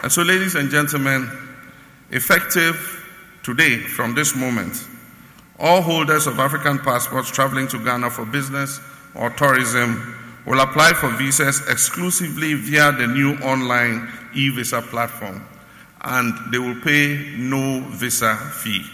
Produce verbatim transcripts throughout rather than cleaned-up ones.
And so, ladies and gentlemen, effective today, from this moment, all holders of African passports traveling to Ghana for business or tourism will apply for visas exclusively via the new online e-visa platform, and they will pay no visa fee.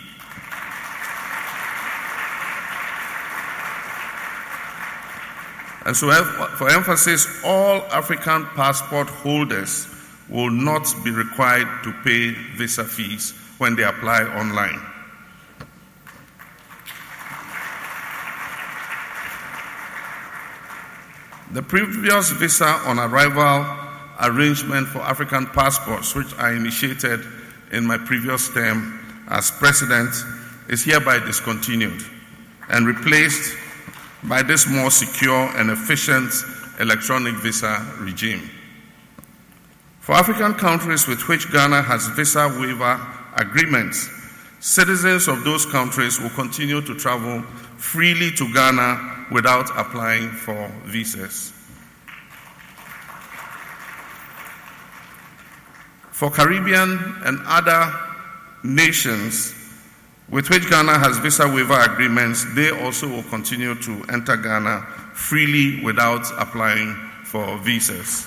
And so, for emphasis, all African passport holders will not be required to pay visa fees when they apply online. The previous visa on arrival arrangement for African passports, which I initiated in my previous term as president, is hereby discontinued and replaced by this more secure and efficient electronic visa regime. For African countries with which Ghana has visa waiver agreements, citizens of those countries will continue to travel freely to Ghana without applying for visas. For Caribbean and other nations with which Ghana has visa waiver agreements, they also will continue to enter Ghana freely without applying for visas.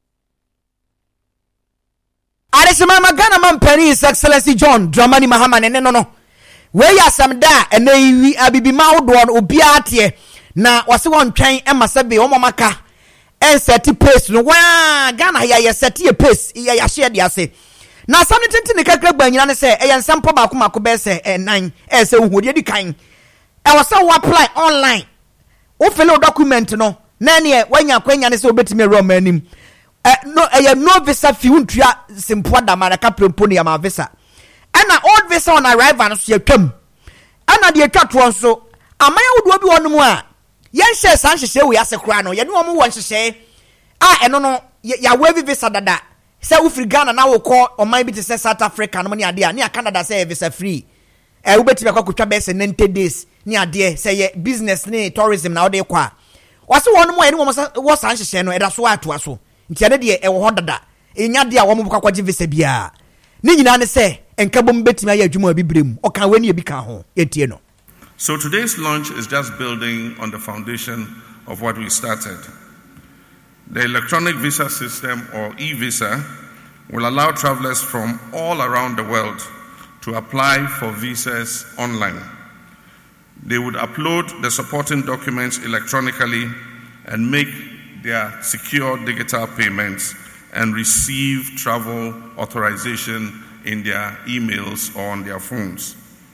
Adesimama Ghana man penny His Excellency John Dramani Mahama ne no no. We ya sam da ene wi abibi ma wodon obi atie na wase won twen e masabe o momaka en seti pace no wa Ghana ya ya seti e pace ya ya share dia se na sam tinti ne kakra gba nyina ne se e yan sampo ba kuma ko be se e nine e se uhodi di kan e wase wo apply online wo fill document no na ne wanya kwanya ne se obetime ro manim eh no e no visa fi untua simpo da mara kaprempo ne ya ma visa ana old visa on arrival no so yatwam ana de atwato so amaya wodo bi wonu mu a yen hye san hye we asekura no ye ne omo won hye a eno no ya we visa dada se wo free Ghana na wo ko oman bi te se South Africa no ne ade a ne Canada se visa free eh wo beti be kwa kotwa be se ninety days ne ade se ye business ne tourism na wo de kwa wase wonu mu ye ne wo san hye no eda so ato aso nti ade de e wo hodada enya de a wo mo kwa gye visa bia ni nyina ne se enkabom betimi aye adwuma bibrem o kan wani e bi kan ho etie no. So today's launch is just building on the foundation of what we started. The electronic visa system, or e-visa, will allow travelers from all around the world to apply for visas online. They would upload the supporting documents electronically and make their secure digital payments and receive travel authorization in their emails or on their phones.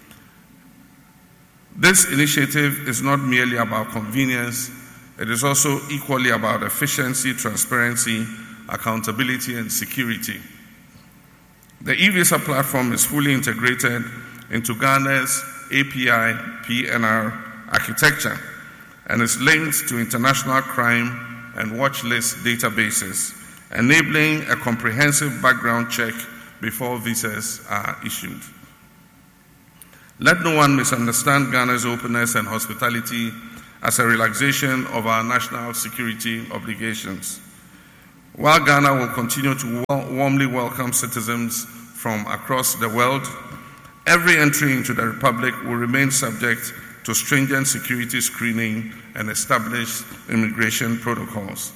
This initiative is not merely about convenience, it is also equally about efficiency, transparency, accountability, and security. The e-visa platform is fully integrated into Ghana's A P I P N R architecture and is linked to international crime and watch list databases, enabling a comprehensive background check before visas are issued. Let no one misunderstand Ghana's openness and hospitality as a relaxation of our national security obligations. While Ghana will continue to warmly welcome citizens from across the world, every entry into the Republic will remain subject to stringent security screening and established immigration protocols.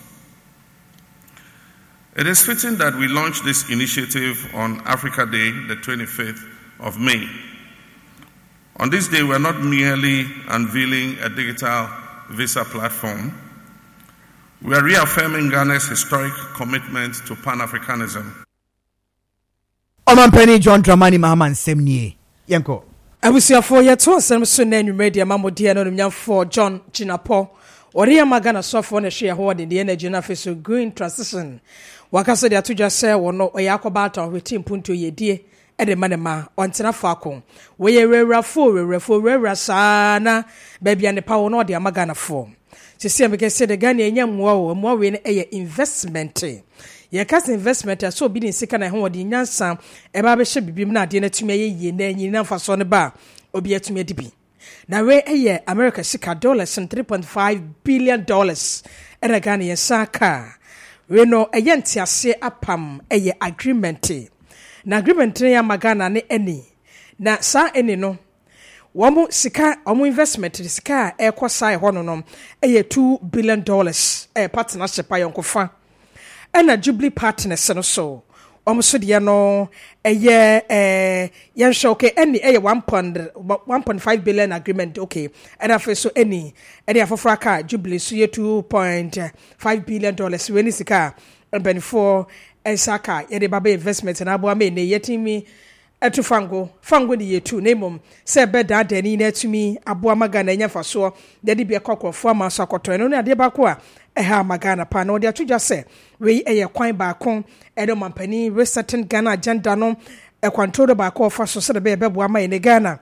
It is fitting that we launch this initiative on Africa Day, the twenty-fifth of May. On this day, we are not merely unveiling a digital visa platform. We are reaffirming Ghana's historic commitment to Pan-Africanism. Oman Penny John Dramani Mahaman Semnie. Yanko. Abusiafo yeto asem so na enwumre dia mamodi na nyamfo John Chinapo. Ori amagana sofo na hwe ho de de energy na feso green transition. Wakase de atudwa se wono oyakoba ata hweti mpunto yedie ede manema ontena faako we yererafo rerafo rerasa babia ne pa wono de amagana fo sisi ambeke se de Ghana enya mmoa wo mmoa we ne eye investment ye kasa investment aso bi ne sika na ho de nyansa e ba be hye bibim na de na tumi ye na anyi na mfaso ne ba obi atumi adibi na we eye America sika dollars three point five billion dollars era Ghana ye saka we no eye ntiase apam eye agreement na agreement ya magana ne eni na sa eni no womu sika omu investment sika e kwasa e hono no eye two billion dollars e partnership ayonkofa ena Jubilee partners no so omu so de no eye eh yan show okay eni eye one point five billion agreement okay ena fe so eni eni afofra ka Jubilee so ye two point five billion dollars we ni sika benefo ensaka ye de baba investment na abo ame ne yetimi etu fango fango ni yetu na emom se beda dani na etumi abo magana nya faso de de be kokofo ama so akoto no na de ba ko a eha magana pa na ode atudwa se we eye kwan ba kon edo mampani resetting Ghana agenda no e control ba ko fa so se de be bebo ama ne Ghana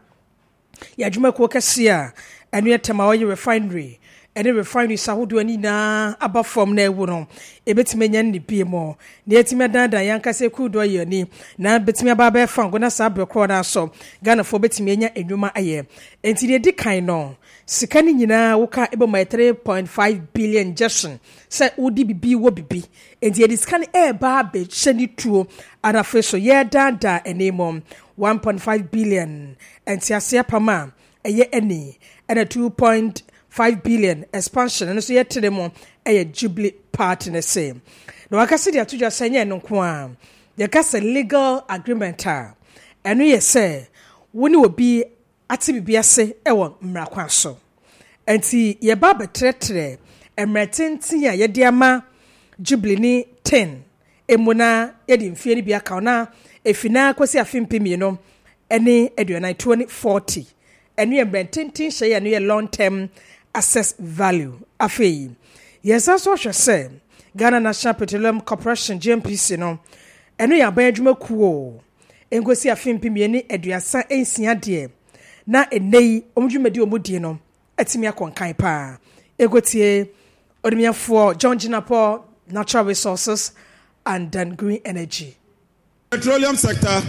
ya dwuma ko kase a enu etema oyi refinery ene refinery sahudu ani na aba form na ewu no ebetime nya ni bie mo na etime danda yanka se kudo ye ni na betime aba ba fango na sa bekro na so Ghana fo betime nya enwuma aye enti de di kan no sika ni nyina woka ebo my three point five billion jeson se udi bibi wo bibi enti de sika ni e ba be hyeni tuo ana fe so ye danda enemo one point five billion enti ase apama eye eni ana two point five billion expansion and so yet to them a Jubilee partner same. No, I can see the Atuja Sanya no kwa. The cast a legal agreement and we say when will be at B B S ewa mrakwaso. And see ye baba tretre and mertin tia ye diama Jubilee ni ten emuna yedi mfieni bi akauna efina kwasi afimpi mi no ene eduana twenty forty and we mertin tin share and we long term assess value afei yes aso hwe say Ghana National Petroleum Corporation G N P C no eno ya ban adwuma kuo engosi afimpi mieni aduasa ensia de na enei omdwumadi omudie no atimi akonkan pa egotie odimiafo John Jinapor Natural Resources and then Green Energy petroleum sector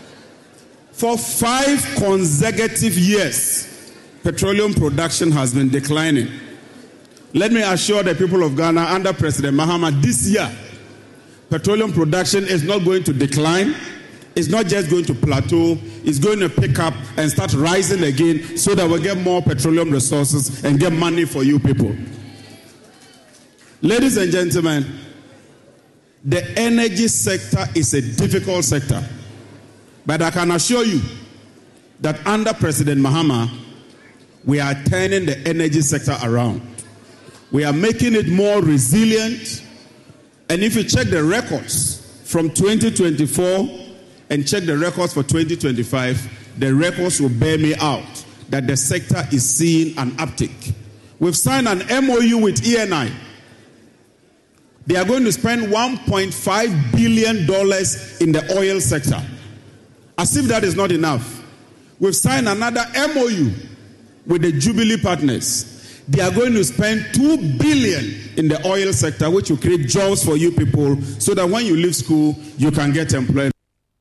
for five consecutive years. Petroleum production has been declining. Let me assure the people of Ghana under President Mahama this year, petroleum production is not going to decline. It's not just going to plateau. It's going to pick up and start rising again so that we'll get more petroleum resources and get money for you people. Ladies and gentlemen, the energy sector is a difficult sector. But I can assure you that under President Mahama, we are turning the energy sector around. We are making it more resilient. And if you check the records from twenty twenty-four and check the records for twenty twenty-five, the records will bear me out that the sector is seeing an uptick. We've signed an M O U with E N I. They are going to spend one point five billion dollars in the oil sector. As if that is not enough, we've signed another M O U with the Jubilee partners. They are going to spend two billion dollars in the oil sector, which will create jobs for you people so that when you leave school, you can get employed.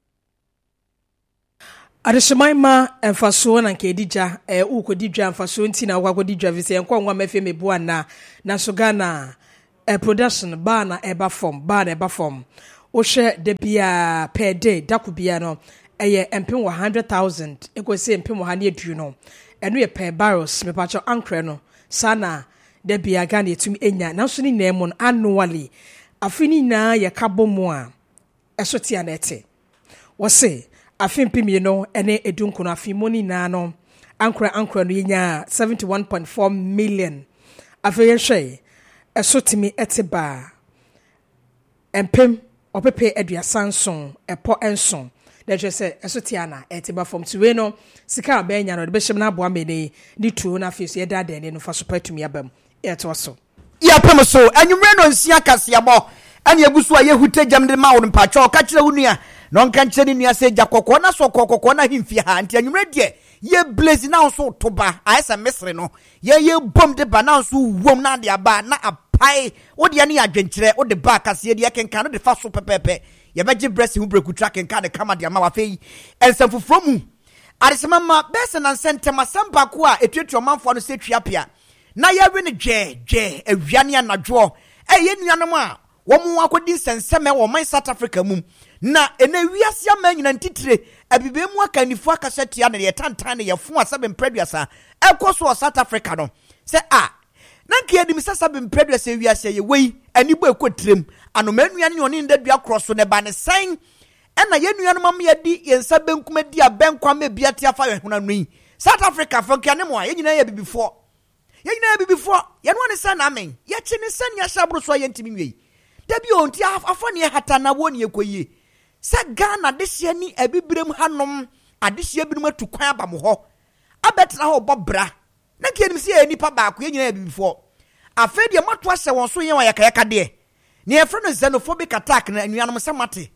Adeshimaima emfaso na nkedija e ukodija emfaso nti na wagodija vise enko nwa mefe mebu na na so Ghana e production ba na eba form ba na eba form o hwe de bia per day dakubia no eye empem one hundred thousand ekosi empem one hundred no eno ye per barrels me pacho ankre no sana de bia Ghana etumi enya na so ni na emu annually afini na ye kabomu a eso tia na ete wo se afimpi mi no ene edunku no afimoni na no ankra ankra no yenya seventy-one point four million afeye hwe eso timi eteba empem opepe aduasanson epo enson de je se eso tiana eteba from tuwe no sika ba enya no de behim na abo amene ni tuo na afeso ye dada ne no fa so patumi abam eto so ya pem so anwumre no nsia kaseyabo ane egusu a yehute jam de ma wo mpacho ka kire wunua no nka nkyere nua se jakokko na so kokko na himfi ha anti anwumre de ye blaze na so toba aisa misre no ye ye bom de ba na so wom na de aba na apai wo de ne adwenkyere wo de ba kase de kenkan no de fa so pepepe ye beje breast hu breku track kenkan de kama de ama wa fei ensam foforo mu aresema ma bese na sentema samba ko a etuetu manfo no se twiapia na ye we ne gye gye awiane anadwo e ye nuanom a womu akodi senseme wo man South Africa mum na ene wiase ama nyina ntitire abibemu akanifo akasetia na ye tantan na ye fun asabe mpreduasa ekoso South Africa no se a na nkia dim sasabe mpreduasa wiase ye wei anibo ekotrem anomanua ne oni ndadua kroso ne ba ne san ena yenua no mam yedi yensa benkum di abenkwa ma biate afa yehuna no yi South Africa fo kia ne mo a yenyina ye bibifo yenyina ye bibifo ye no ne san na amen ye chi ne san ya shabro so ye ntimi wi dabi onti afo ne hata na woni ekoyie sa Ghana dehye ni abibrem hanom adehye binom atukwan abam ho abetra ho bobra na kianim se ye nipa ba ko yenyina bibifo afedi e mato ahye won so yen wa yakayaka de ne efre no xenophobic attack na anuanom se mate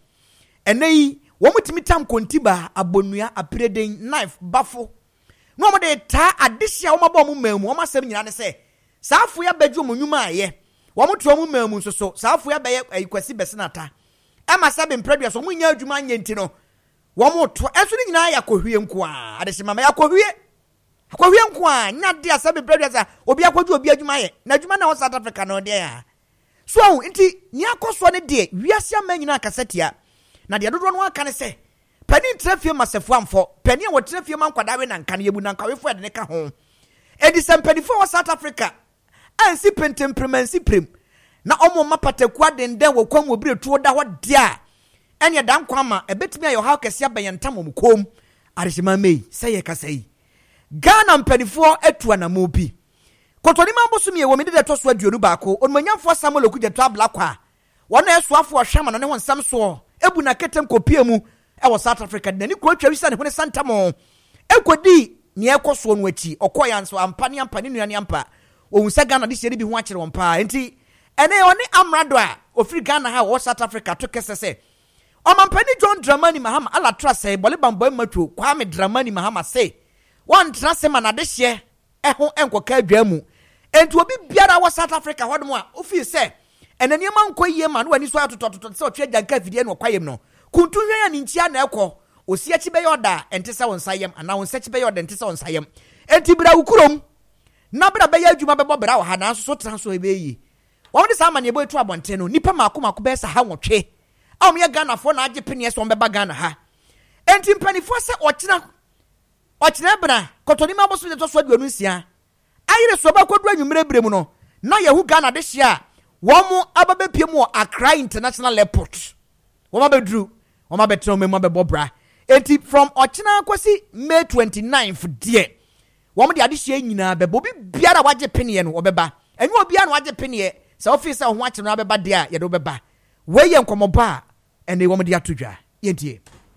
enei wo mutimi tam kontiba abonua apreden knife bafo no mo de ta adehye wo mabɔ mo mamu wo masem nyina ne se saafo ya badwo mo nwuma aye wo moto mo mamu so so saafo ya bɛyɛ ayikwasi besenata ama sabe mpredia so munya adwuma nyenti no wo moto eso ni nyina ya kohwie nko a adehye mama ya kohwie kohwie nko a nya de asabe mpredia sa obi akwadwo obi adwuma ye na adwuma na South Africa no de ya so nti ni akoso ne de wiase ama nyina akasetia na de dodo no aka ne se pani trafie masefo amfo pani wo trafie man kwadawe na nka ne yebu na nka wefo de ne ka ho edi sempanifo wa South Africa ansi pentempremensi prem na omo mapataku adenden wo kwam obire tuo da ho de a enya dan kwama ebetimi ayo ha kese abayentam omkom arishima mei seye kasai Ghana mpanifo atu anamo bi kotoni mamboso mi wo mi de to so aduonu baako onmanyamfo Samuel Okudze to ablakwa wona esuafo ohwama no ne won sam so ebu na ketem kopie mu e wo South Africa de ni ko twa wisa ne ho ne santamo ekodi ne ekoso no achi okoya nso ampani ampani nuane ampa ohun se Ghana de hye bi ho akere won pa enti ene oni amrado a ofiri Ghana ha wo South Africa to kesese omampani John Dramani Mahama ala trase bole bambo matwo Kwame Dramani Mahama say one trase manade hye eho enkoka adwamu enti obi biara wo South Africa hodmo a ofi se enani ma nkoyie ma no wani so atotototo se otwe janka fidie no kwayem no kuntu hwan ani ntia na ekọ osi achi be yoda ente se won sayem ana won sachi be yoda ente se won sayem enti bra ukurom na bra be ya adwuma be bobra wo ha na so so transo ebeyi won de sama ne ebo etu abonte no nipa mako mako be sa ha wotwe am ye Ghana fo na age pene so be ba Ghana ha enti mpanifo se ochina ochina bra kotoni ma boso de to so aduanu sia ayire so ba kodu anwumre bremu no na yehu Ghana de hia womo ababe piemu Accra International Airport woma bedru woma betro memo be bobra enti from ochina kwasi May twenty-ninth die wom de ade hia nyina be bobi biara waje pene no obeba enwe obia no waje pene se office ho ache no abeba de a ye do beba we ye nkomoba ene wom de atodwa yentie.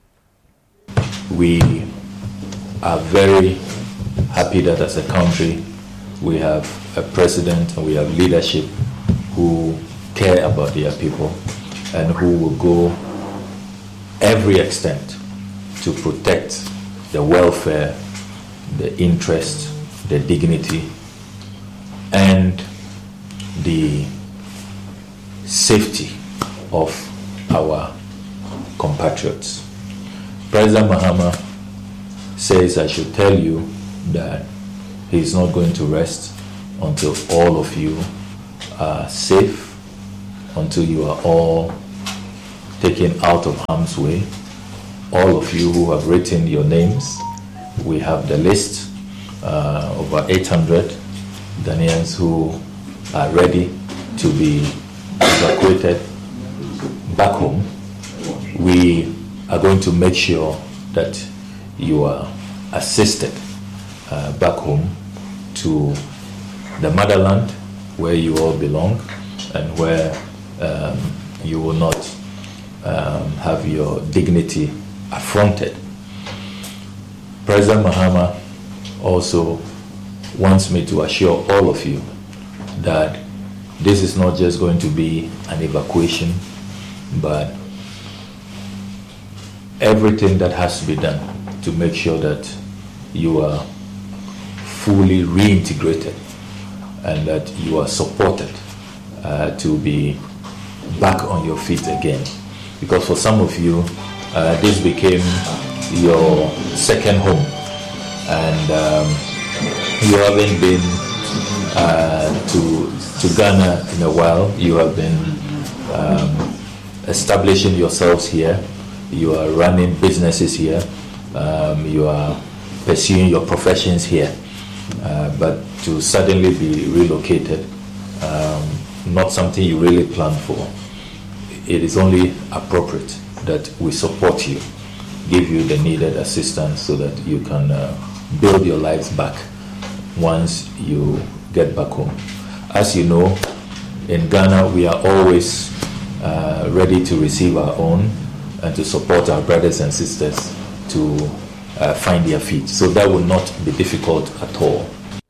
We are very happy that as a country we have a president and we have leadership who care about their people and who will go every extent to protect the welfare, the interest, the dignity, and the safety of our compatriots. President Mahama says I should tell you that he's not going to rest until all of you are safe, until you are all taken out of harm's way. All of you who have written your names, we have the list, uh, over eight hundred Ghanaians who are ready to be evacuated back home. We are going to make sure that you are assisted uh, back home to the motherland where you all belong and where um, you will not um, have your dignity affronted. President Mahama also wants me to assure all of you that this is not just going to be an evacuation, but everything that has to be done to make sure that you are fully reintegrated and that you are supported uh, to be back on your feet again. Because for some of you, uh, this became your second home, and um, you haven't been uh, to to Ghana in a while. You have been um, establishing yourselves here. You are running businesses here. Um, you are pursuing your professions here. Uh, but to suddenly be relocated, um, not something you really planned for. It is only appropriate that we support you, give you the needed assistance so that you can uh, build your lives back once you get back home. As you know, in Ghana, we are always uh, ready to receive our own and to support our brothers and sisters to uh, find their feet. So that will not be difficult at all.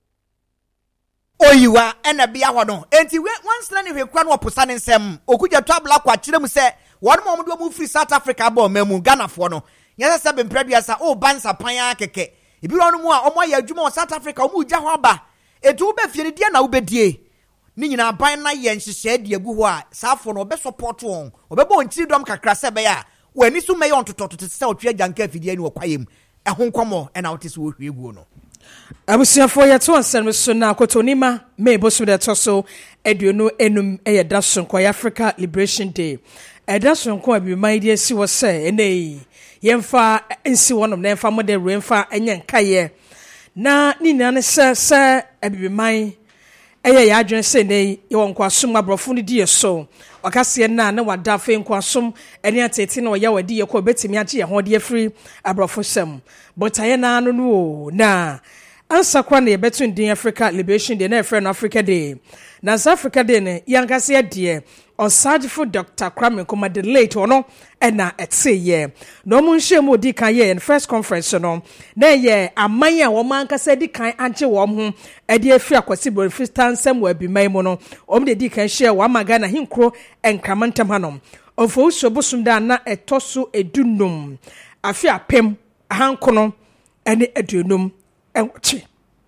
Oyiwa ena bia ho no enti we once na ne hwekwa no oposa ne nsem okuja to abla kwa kire mu se won mo mo mu free South Africa ba mamu Ghana fo no nyese se bempraduasa o bansa pan akeke ibi ro mu a omo ya adwuma South Africa omo ugya ho aba etu be fie ne dia na ubedie ni nyina ban na ye nhihye de agu ho a saafo no be support won obebo ntiri dom kakra se be ya wani so me yon tototo se otwe agyanka afidie ni okwayem ehon nkomo ena wote wo hwe egu no abusuafo ya to ansem so na kotonima me bosu de to so eduonu enum eye da sonko Africa Liberation Day eda sonko abiman de si wo se enei yemfa ensi wonom na emfa mode remfa enye nkaye na ni nane se se abiman eye ya adwen se nei ye won kwasom abrofo ni die so wakase na na wada fe nkwasom ene atete na oya wadi ye ko betimi age ye ho de free abrofo sem but aye na anu no na ansa kwa na yebetun din Africa Liberation Day na efre Africa Day na South Africa Day ne yankase de Osagifo Doctor Kwame Nkrumah the late ono ena etse ye no mu nhye mu di kan ye in first conference no na ye aman a wo man kasa di kan anche wo ho e de afi akwasi bonfistan sem wa bi mai mu no om de di kan hye wa maga na hinkro enkramantam hanom ofo so bosum da na etoso edunum afi apem ahankono ene edunum enchi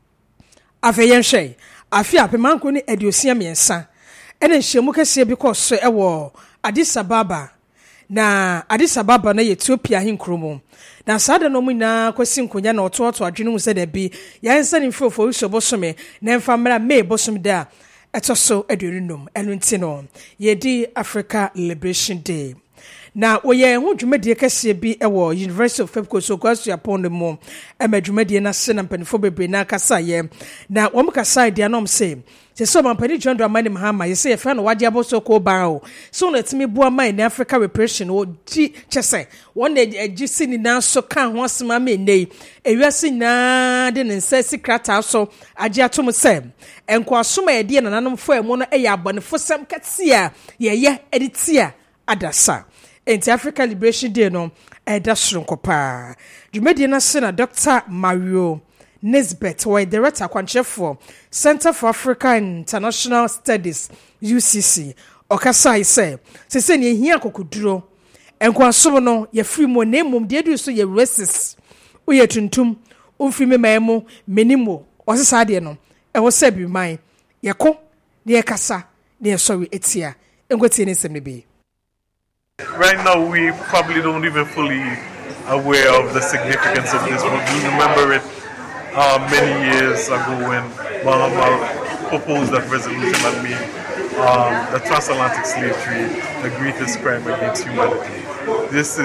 afi yen hye afi apem ahankono ne ediosia miensa ene nhyiamu kese bi kɔ so ɛwɔ Addis Ababa na Addis Ababa na Ethiopia hinkromo na sada no mu na kwasi nkonya na ɔtoɔto adwene mu sɛ da bi yɛnsa ne mfofo wiso bosome na mfa mra me bosom da ɛtɔ so aduonum ɛno nti no yɛdi Africa Liberation Day na woyɛ ho dwumadie kese bi ɛwɔ University of Cape Coast Kwasu Japan no mu ɛma dwumadie na se na mpanifo bebre na kasa yɛ na wɔn kasa dia nom se se so mampani John Dramani Mahama yɛsɛ yɛfɛ no wade aboso ko ban o so na timi bua man in Africa repression o di kyese wɔn na agisi ni na so kan ho asema me nei ewiase na de ne nsa sikrata so agye atom sɛ enkwasoma yɛde nananom fo emu no ɛyɛ abɔnefo sem kɛse a yɛyɛ editia adasa enti Africa Liberation Day no ɛda soronko pa dwumadi na se na Doctor Mario Nisbet, who is director for Center for Africa and International Studies U C C. Okasa say, "Se se ni hia kokuduro. Enkwaso no ye free mo na mum de edu so ye racist. O ye tuntum, o free me maemo, menimo. Osesa de no. E wo se bi man. Ye ko, na ye kasa, na ye sorry etia. Enkweti ni sem ne bi." Right now we probably don't even fully aware of the significance of this, but we remember it Uh, many years ago when Mahama proposed that resolution that made um, the transatlantic slave trade the greatest crime against humanity. This is